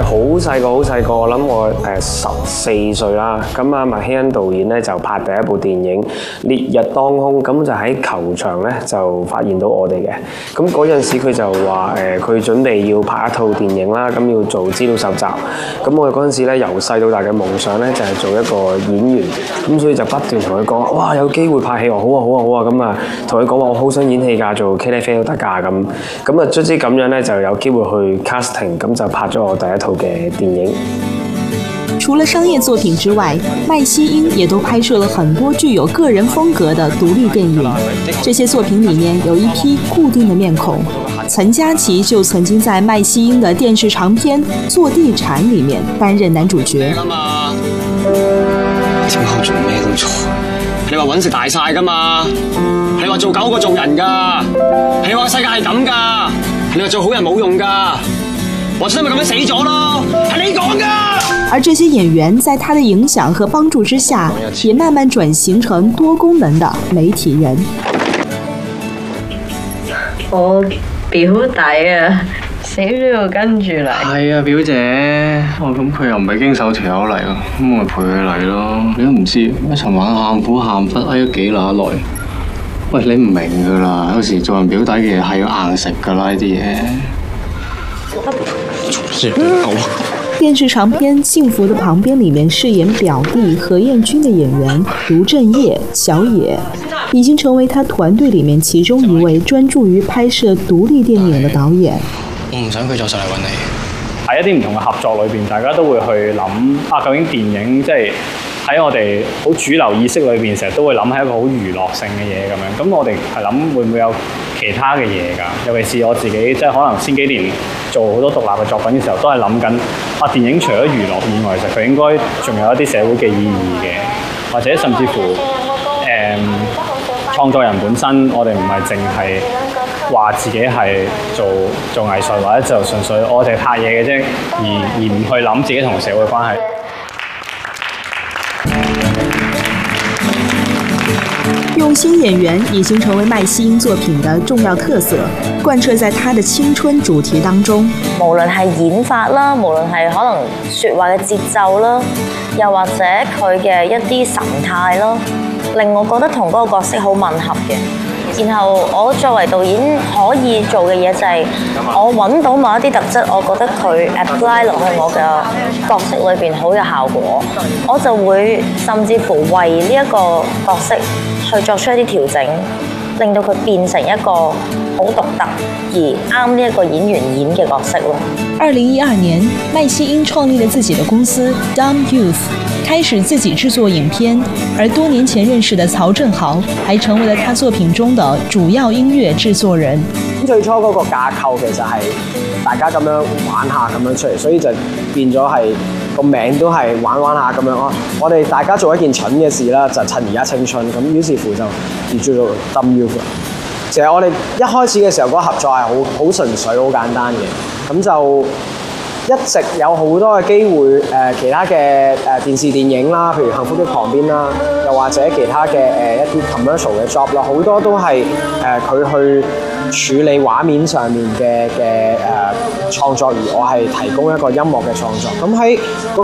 好細個，我諗我14歲啦。咁啊，麥希恩導演咧就拍第一部電影《烈日當空》，咁就喺球場咧就發現到我哋嘅。咁嗰陣時佢就話佢準備要拍一套電影啦，咁要做資料搜集。咁我哋嗰陣時咧由細到大嘅夢想咧就係做一個演員，咁所以就不斷同佢講，哇，有機會拍戲喎，好啊，咁啊同佢講話我好想演戲㗎，做茄喱啡都得㗎咁。咁啊卒之咁樣咧就有機會去 casting， 咁就拍咗我第一套嘅電影。 除了商業作品之外，麥希英也都拍攝了很多具有個人風格的獨立電影。這些作品裡面有一批固定的面孔，陳嘉琪就曾經在麥希英的電視長片《做地產》裡面擔任男主角。 點解做咩都錯？你話揾食大晒㗎嘛？你話做狗過做人㗎？你話世界係咁㗎？你話做好人冇用㗎？我真係咪咁樣死咗咯？係你講㗎！ 而這些演員在他的影響和幫助之下，也慢慢轉型成多功能的媒體人。 我表弟啊，死都要跟住嚟。 係啊，表姐。咁佢又唔係經手條友嚟喎，咁我咪陪佢嚟咯。你都唔知，一尋晚喊苦喊忽嗌咗幾乸耐。喂，你唔明㗎啦，有時做人表弟嘅嘢係要硬食㗎啦，呢啲嘢。 電視長片《幸福的旁邊》裡面飾演表弟何彥君的演員盧正業、小野，已經成為他團隊裡面其中一位專注於拍攝獨立電影的導演。 我唔想佢再上嚟揾你。 喺一啲唔同嘅合作裏邊，大家都會去諗究竟電影即係喺我哋好主流意識裏邊，成日都會諗係一個好娛樂性嘅嘢咁樣。咁我哋係諗會唔會有其他嘅嘢㗎？尤其是我自己，即係可能先幾年做好多獨立嘅作品嘅時候，都係諗緊電影除咗娛樂以外，其實佢應該仲有一啲社會嘅意義嘅，或者甚至乎創作人本身，我哋唔係淨係話自己係做藝術，或者就純粹我哋拍嘢嘅啫，而唔去諗自己同社會關係。 用心演員已經成為麥希英作品的重要特色，貫徹在他的青春主題當中。 無論係演法啦，無論係可能説話嘅節奏啦，又或者佢嘅一啲神態啦，令我覺得同嗰個角色好吻合嘅。然後我作為導演可以做嘅嘢就係我揾到某一啲特質，我覺得佢 apply 落去我嘅角色裏邊好有效果，我就會甚至乎為呢一個角色去作出一啲調整，令到佢變成一個好獨特而啱呢一個演員演嘅角色咯。 2012年，麥希英創立了自己的公司 Dumb Youth， 開始自己製作影片，而多年前認識的曹正豪還成為了他作品中的主要音樂製作人。 最初嗰個架構其實係大家咁樣玩下咁樣出嚟，所以就變咗係個名都係玩下咁樣咯。我哋大家做一件蠢嘅事啦，就趁而家青春咁，於是乎就叫做 Dumb Youth。其實我哋一開始嘅時候嗰個合作係好純粹、好簡單嘅，咁就一直有好多嘅機會其他嘅電視電影啦，譬如《幸福的旁邊》啦，又或者其他嘅一啲 commercial 嘅 job 啦，好多都係佢去處理畫面上面嘅創作，而我係提供一個音樂嘅創作。咁喺